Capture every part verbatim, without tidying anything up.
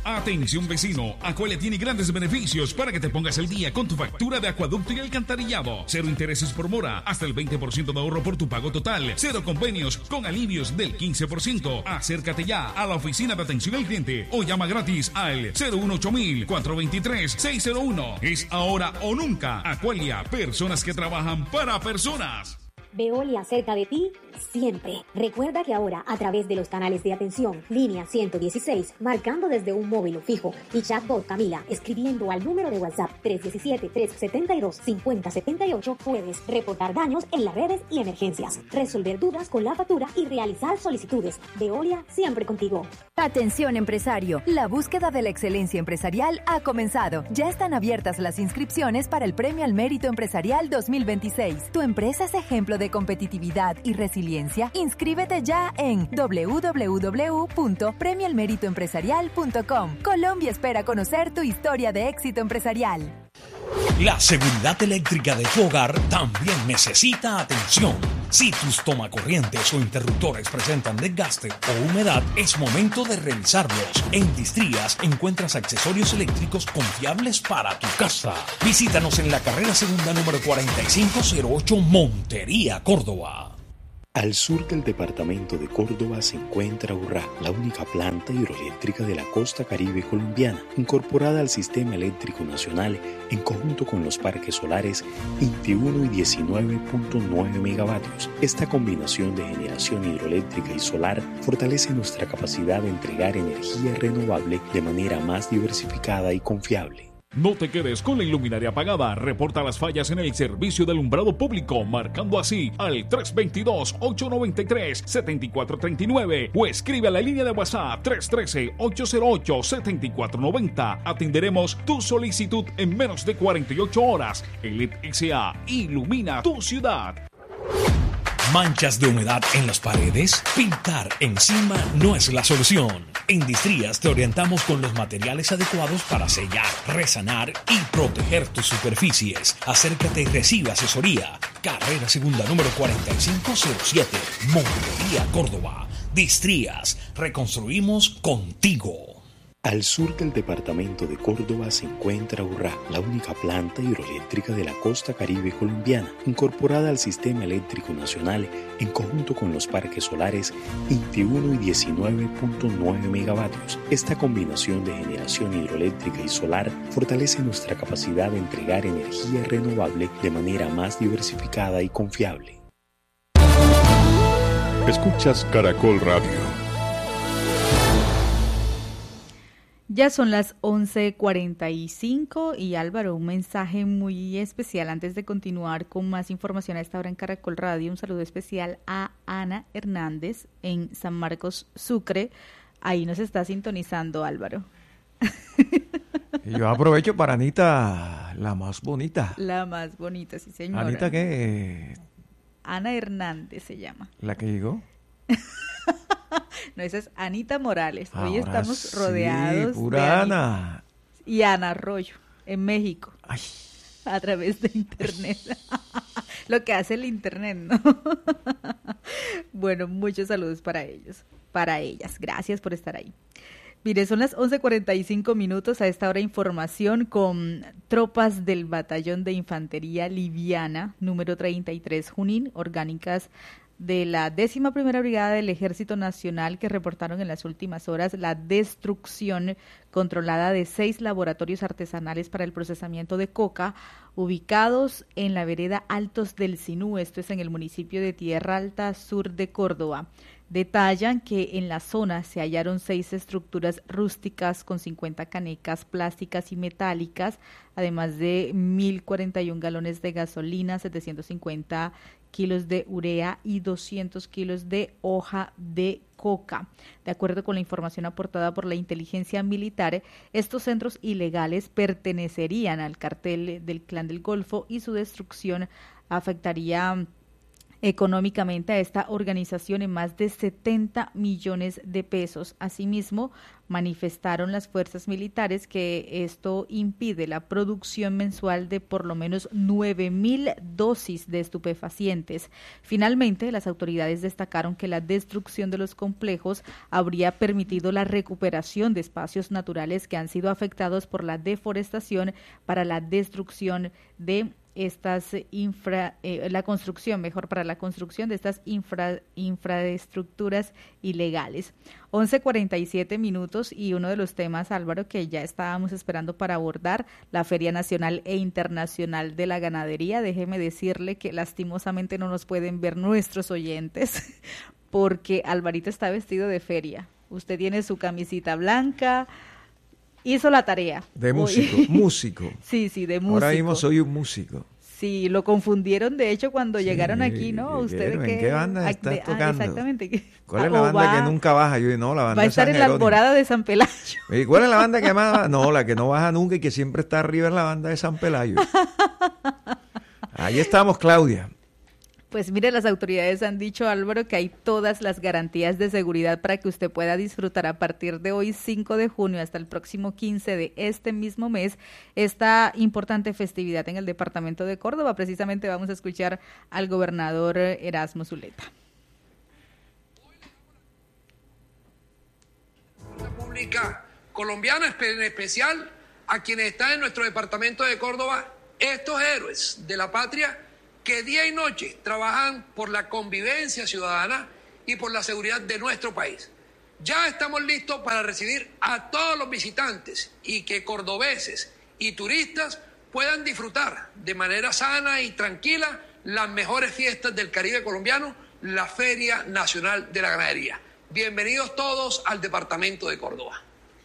Atención vecino, Acualia tiene grandes beneficios para que te pongas el día con tu factura de acueducto y alcantarillado. Cero intereses por mora, hasta el veinte por ciento de ahorro por tu pago total. Cero convenios con alivios del quince por ciento. Acércate ya a la oficina de atención al cliente o llama gratis al cero uno ocho mil, cuatro dos tres, seis cero uno. Es ahora o nunca. Acualia, personas que trabajan para personas. Veolia, cerca de ti, siempre. Recuerda que ahora, a través de los canales de atención, línea ciento dieciséis, marcando desde un móvil fijo, y chatbot Camila, escribiendo al número de WhatsApp tres uno siete, tres siete dos, cinco cero siete ocho, puedes reportar daños en las redes y emergencias, resolver dudas con la factura y realizar solicitudes. Veolia, siempre contigo. Atención empresario, la búsqueda de la excelencia empresarial ha comenzado. Ya están abiertas las inscripciones para el Premio al Mérito Empresarial dos mil veintiséis. ¿Tu empresa es ejemplo de competitividad y resiliencia? Inscríbete ya en doble u doble u doble u punto premio al mérito empresarial punto com. Colombia espera conocer tu historia de éxito empresarial. La seguridad eléctrica de tu hogar también necesita atención. Si tus tomacorrientes o interruptores presentan desgaste o humedad, es momento de revisarlos. En Distrías encuentras accesorios eléctricos confiables para tu casa. Visítanos en la carrera segunda número cuarenta y cinco cero ocho, Montería, Córdoba. Al sur del departamento de Córdoba se encuentra Urrá, la única planta hidroeléctrica de la costa caribe colombiana, incorporada al sistema eléctrico nacional en conjunto con los parques solares veintiuno y diecinueve punto nueve megavatios. Esta combinación de generación hidroeléctrica y solar fortalece nuestra capacidad de entregar energía renovable de manera más diversificada y confiable. No te quedes con la iluminaria apagada. Reporta las fallas en el servicio de alumbrado público, marcando así al tres dos dos, ocho nueve tres, siete cuatro tres nueve o escribe a la línea de WhatsApp tres uno tres, ocho cero ocho, siete cuatro nueve cero. Atenderemos tu solicitud en menos de cuarenta y ocho horas. Elite S A ilumina tu ciudad. ¿Manchas de humedad en las paredes? Pintar encima no es la solución. En Distrías te orientamos con los materiales adecuados para sellar, resanar y proteger tus superficies. Acércate y recibe asesoría. Carrera segunda número cuarenta y cinco cero siete, Montería, Córdoba. Distrías, reconstruimos contigo. Al sur del departamento de Córdoba se encuentra Urrá, la única planta hidroeléctrica de la costa caribe colombiana, incorporada al sistema eléctrico nacional en conjunto con los parques solares veintiuno y diecinueve punto nueve megavatios. Esta combinación de generación hidroeléctrica y solar fortalece nuestra capacidad de entregar energía renovable de manera más diversificada y confiable. Escuchas Caracol Radio. Ya son las once cuarenta y cinco y Álvaro, un mensaje muy especial antes de continuar con más información a esta hora en Caracol Radio. Un saludo especial a Ana Hernández en San Marcos, Sucre. Ahí nos está sintonizando, Álvaro. Y yo aprovecho para Anita, la más bonita. La más bonita, sí señora. ¿Anita qué? Ana Hernández se llama. ¿La que llegó? No, esa es Anita Morales. Ahora Hoy estamos sí, rodeados pura de Ana. Y Ana Arroyo, en México. Ay. A través de internet. Lo que hace el internet, ¿no? Bueno, muchos saludos para ellos, para ellas. Gracias por estar ahí. Mire, son las once cuarenta y cinco minutos. A esta hora información con tropas del Batallón de Infantería Liviana, número treinta y tres Junín, orgánicas de la décima primera Brigada del Ejército Nacional, que reportaron en las últimas horas la destrucción controlada de seis laboratorios artesanales para el procesamiento de coca, ubicados en la vereda Altos del Sinú, esto es en el municipio de Tierra Alta, sur de Córdoba. Detallan que en la zona se hallaron seis estructuras rústicas con cincuenta canecas plásticas y metálicas, además de mil cuarenta y un galones de gasolina, setecientos cincuenta kilos de urea y doscientos kilos de hoja de coca. De acuerdo con la información aportada por la inteligencia militar, estos centros ilegales pertenecerían al cartel del Clan del Golfo y su destrucción afectaría económicamente a esta organización en más de setenta millones de pesos. Asimismo, manifestaron las fuerzas militares que esto impide la producción mensual de por lo menos nueve mil dosis de estupefacientes. Finalmente, las autoridades destacaron que la destrucción de los complejos habría permitido la recuperación de espacios naturales que han sido afectados por la deforestación para la destrucción de estas infra, eh, la construcción, mejor para la construcción de estas infra, infraestructuras ilegales. once cuarenta y siete minutos y uno de los temas, Álvaro, que ya estábamos esperando para abordar, la Feria Nacional e Internacional de la Ganadería. Déjeme decirle que lastimosamente no nos pueden ver nuestros oyentes porque Alvarito está vestido de feria. Usted tiene su camisita blanca. Hizo la tarea. De músico, Hoy. músico. Sí, sí, de músico. Ahora mismo soy un músico. Sí, lo confundieron, de hecho, cuando sí, llegaron aquí, ¿no? ¿Ustedes qué, ¿En qué banda estás de, tocando? Ah, exactamente. ¿Cuál es la banda va, que nunca baja? Yo no, la banda va a estar de San en la Jerónimo. Alborada de San Pelayo. ¿Y cuál es la banda que más baja? No, la que no baja nunca y que siempre está arriba es la banda de San Pelayo. Ahí estamos, Claudia. Pues mire, las autoridades han dicho, Álvaro, que hay todas las garantías de seguridad para que usted pueda disfrutar a partir de hoy, cinco de junio, hasta el próximo quince de este mismo mes, esta importante festividad en el departamento de Córdoba. Precisamente vamos a escuchar al gobernador Erasmo Zuleta. República Colombiana, en especial a quienes están en nuestro departamento de Córdoba, estos héroes de la patria, que día y noche trabajan por la convivencia ciudadana y por la seguridad de nuestro país. Ya estamos listos para recibir a todos los visitantes y que cordobeses y turistas puedan disfrutar de manera sana y tranquila las mejores fiestas del Caribe colombiano, la Feria Nacional de la Ganadería. Bienvenidos todos al departamento de Córdoba.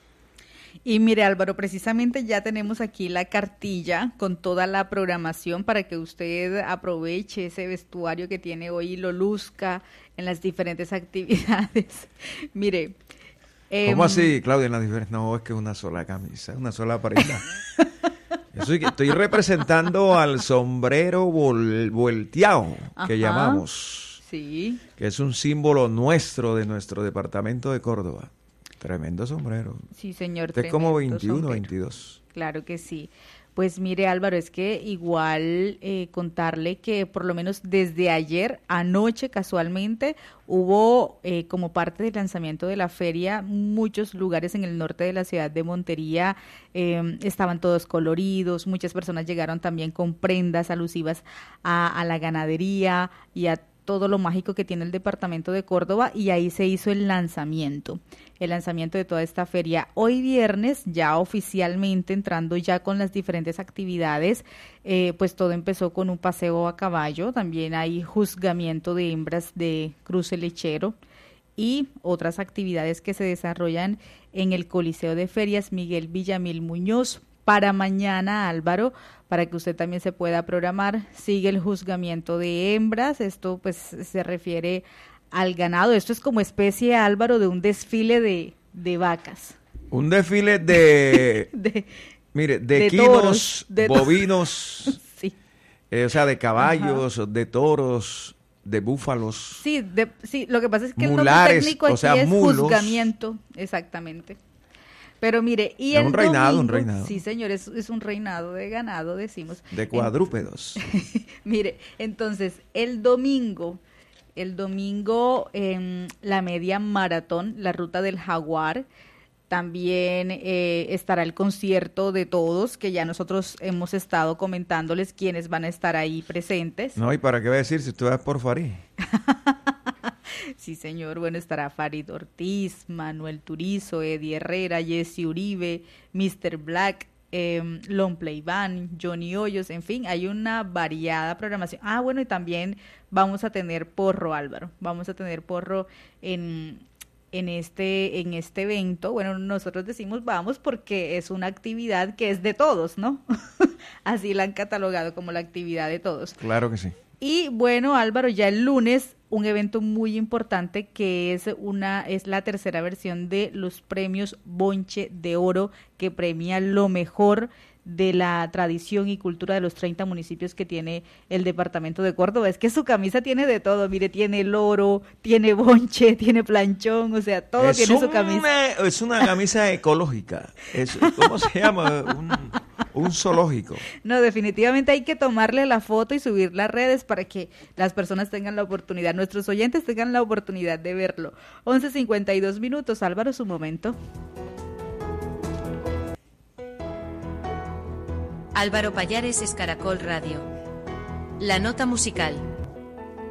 Y mire, Álvaro, precisamente ya tenemos aquí la cartilla con toda la programación para que usted aproveche ese vestuario que tiene hoy y lo luzca en las diferentes actividades. Mire. ¿Cómo eh, así, Claudia? En las diferentes... No, es que es una sola camisa, una sola prenda. Estoy, estoy representando al sombrero vol, volteado, que Ajá. llamamos. Sí. Que es un símbolo nuestro de nuestro departamento de Córdoba. Tremendo sombrero. Sí, señor. Usted es como veintiuno, sombrero. veintidós. Claro que sí. Pues mire, Álvaro, es que igual eh, contarle que por lo menos desde ayer, anoche casualmente, hubo eh, como parte del lanzamiento de la feria, muchos lugares en el norte de la ciudad de Montería eh, estaban todos coloridos, muchas personas llegaron también con prendas alusivas a, a la ganadería y a todo lo mágico que tiene el departamento de Córdoba, y ahí se hizo el lanzamiento, el lanzamiento de toda esta feria. Hoy viernes, ya oficialmente entrando ya con las diferentes actividades, eh, pues todo empezó con un paseo a caballo, también hay juzgamiento de hembras de cruce lechero y otras actividades que se desarrollan en el Coliseo de Ferias Miguel Villamil Muñoz. Para mañana, Álvaro, para que usted también se pueda programar, sigue el juzgamiento de hembras. Esto pues se refiere al ganado. Esto es como especie, Álvaro, de un desfile de, de vacas. Un desfile de, de mire, de, de quinos, toros, de bovinos, sí. eh, o sea, de caballos, Ajá. de toros, de búfalos. Sí, de, sí, lo que pasa es que mulares, el nombre técnico aquí o sea, es mulos. Juzgamiento, exactamente. Pero mire, y es el un reinado, domingo, un reinado. Sí, señor, es, es un reinado de ganado, decimos. De cuadrúpedos. Mire, entonces, el domingo, el domingo en la media maratón, la ruta del jaguar, también eh, estará el concierto de todos, que ya nosotros hemos estado comentándoles quiénes van a estar ahí presentes. No, ¿y para qué va a decir si tú vas por Farid? Sí, señor. Bueno, estará Farid Ortiz, Manuel Turizo, Eddie Herrera, Jesse Uribe, mister Black, eh, Long Play Van, Johnny Hoyos, en fin, hay una variada programación. Ah, bueno, y también vamos a tener porro, Álvaro. Vamos a tener porro en, en, este, en este evento. Bueno, nosotros decimos vamos porque es una actividad que es de todos, ¿no? Así la han catalogado como la actividad de todos. Claro que sí. Y bueno, Álvaro, ya el lunes un evento muy importante que es una es la tercera versión de los premios Bonche de Oro, que premia lo mejor de la tradición y cultura de los treinta municipios que tiene el departamento de Córdoba. Es que su camisa tiene de todo, mire, tiene loro, tiene bonche, tiene planchón, o sea, todo es tiene una, su camisa. Es una camisa ecológica, es, ¿cómo se llama? Un, un zoológico. No, definitivamente hay que tomarle la foto y subirla a redes para que las personas tengan la oportunidad, nuestros oyentes tengan la oportunidad de verlo. once cincuenta y dos minutos, Álvaro, su momento. Álvaro Pallares es Caracol Radio. La nota musical.